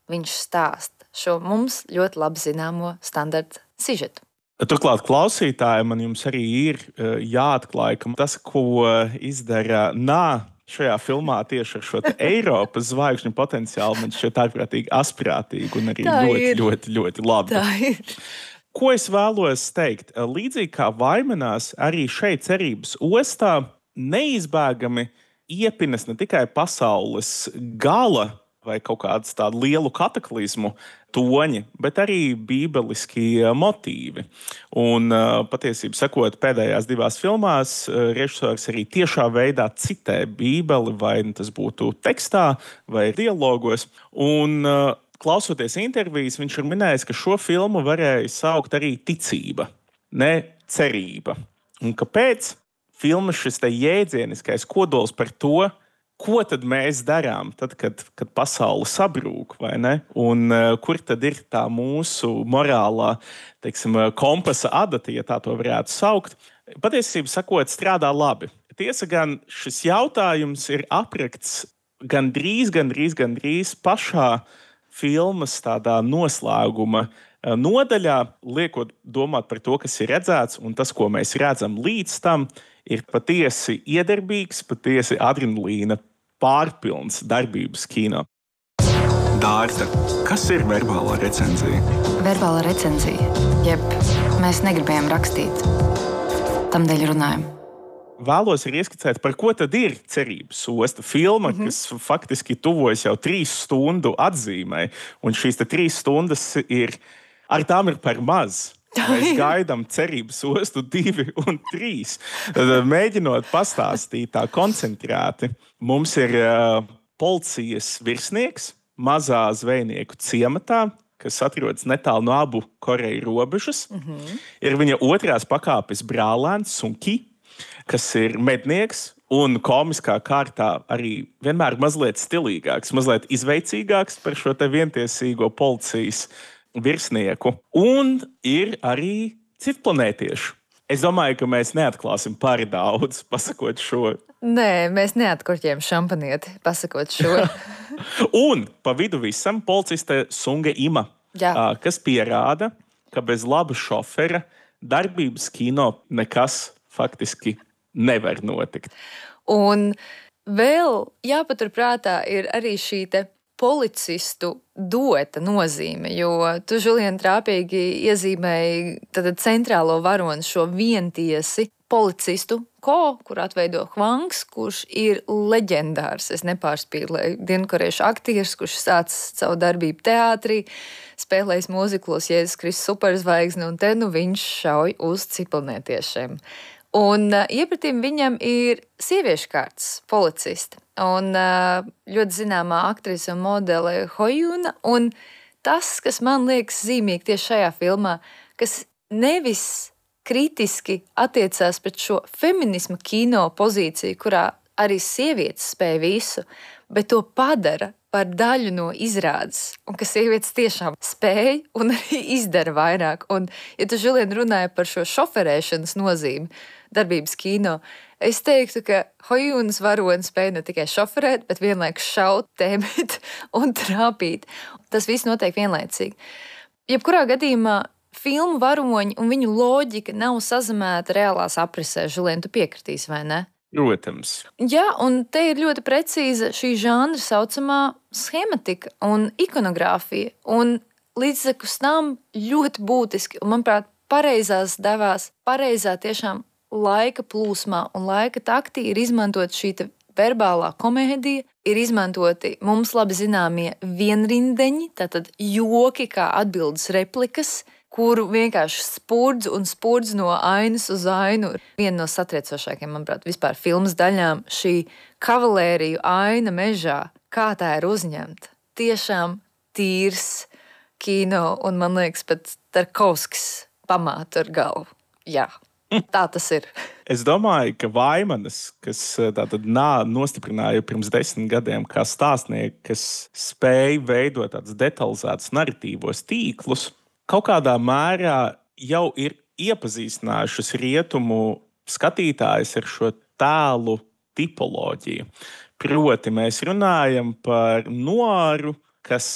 viņš stāsta šo mums ļoti labi zināmo standarta sižetu. Turklāt klausītāji man jums arī ir jāatklāj, ka tas, ko izdara šajā filmā tieši ar šo Eiropas zvaigžņu potenciālu, man šķiet ārprātīgi asprātīgi un arī ļoti labi. Tā ir. Ko es vēlos teikt? Līdzīgi kā Vaimanās, arī šeit cerības ostā neizbēgami iepinas ne tikai pasaules gala vai kaut kādas tādu lielu kataklizmu toņi, bet arī bībeliskie motīvi. Un patiesībā sakot, pēdējās divās filmās režisors arī tiešā veidā citē Bībeli, vai tas būtu tekstā vai dialogos. Un klausoties intervijas, viņš ir minējis, ka šo filmu varēja saukt arī ticība, ne cerība. Un kāpēc? Filmas šis te jēdzieniskais kodols par to, ko tad mēs darām, tad, kad pasaule sabrūk, vai ne? Un kur tad ir tā mūsu morālā, teiksim, kompasa adata, ja tā to varētu saukt, patiesībā sakot, strādā labi. Tiesa gan šis jautājums ir aprakts gandrīz pašā filmas tādā noslēguma nodaļā, liekot domāt par to, kas ir redzēts, un tas, ko mēs redzam līdz tam, ir patiesi iedarbīgs, patiesi adrenalīna pārpilns darbības kino. Dārta, kas ir verbālā recenzija? Verbālā recenzija, jeb mēs negribējām rakstīt, tamdēļ runājam. Vēlos arī ieskicēt, par ko tad ir cerības osta filma, kas faktiski tuvojas jau 3 stundu atzīmē. Un šīs 3 stundas ar tām ir par maz. Mēs gaidām cerības ostu 2 un 3. Mēģinot pastāstīt tā koncentrēti, mums ir policijas virsnieks mazā zvejnieku ciematā, kas atrodas netālu no abu Koreju robežas. Ir viņa otrās pakāpes brālēns Sunki, kas ir mednieks un komiskā kārtā arī vienmēr mazliet stilīgāks, mazliet izveicīgāks par šo te vientiesīgo policijas virsnieku. Un ir arī citplanētieši. Es domāju, ka mēs neatklāsim par daudz, pasakot šo. Nē, mēs neatkurķējam šampanieti, pasakot šo. Un pa vidu visam policiste Sunga Ima, kas pierāda, ka bez laba šofera darbības kino nekas faktiski nevar notikt. Un vēl jāpaturprātā ir arī šī te policistu dueta nozīme, jo tu, Žulien, trāpīgi iezīmēji centrālo varoni šo vientiesi policistu, kur atveido Hvangs, kurš ir leģendārs, es nepārspīlēju, dienkoriešu aktieris, kurš sācis savu darbību teātrī, spēlējis mūziklos Jēzus Kristus superzvaigzni, un te viņš šauj uz citplanētiešiem. Un iepratīm viņam ir sieviešu kārtas policiste un ļoti zināmā aktrise un modele Hojuna. Un tas, kas man liekas zīmīgi tieši šajā filmā, kas nevis kritiski attiecās pret šo feminisma kino pozīciju, kurā arī sievietes spēj visu, bet to padara par daļu no izrādes, un ka sievietes tiešām spēj un arī izdara vairāk. Un, ja tu, Žulien, runāji par šo šoferēšanas nozīmi darbības kino, es teiktu, ka Hojunas varonis spēj ne tikai šoferēt, bet vienlaikus šaut, tēmēt un trāpīt. Tas viss notiek vienlaicīgi. Jebkurā gadījumā filmu varoņi un viņu loģika nav sazemēta reālās aprisē. Žulien, tu piekritīsi, vai ne? Protams. Jā, un te ir ļoti precīza šī žanra saucamā schematika un ikonogrāfija. Un līdztekus tam ļoti būtiski, un manuprāt, pareizās devās, pareizā tiešām laika plūsmā un laika taktī ir izmantot šī verbālā komēdija, ir izmantoti mums labi zināmie vienrindeņi, tātad joki kā atbildes replikas, kuru vienkārši spurdz no ainas uz ainu. Viena no satriecošākajām, manuprāt, vispār filmas daļām šī kavalēriju aina mežā, kā tā ir uzņemta. Tiešām tīrs kino un, man liekas, pat Tarkovskis pamātu ar galvu. Jā. Tā tas ir. Es domāju, ka Vaimanas, kas tātad nostiprināja pirms 10 gadiem kā stāstnieki, kas spēja veidot tādus detalizētus narratīvos tīklus, kaut kādā mērā jau ir iepazīstinājušas rietumu skatītājus ar šo tēlu tipoloģiju. Proti, mēs runājam par noāru, kas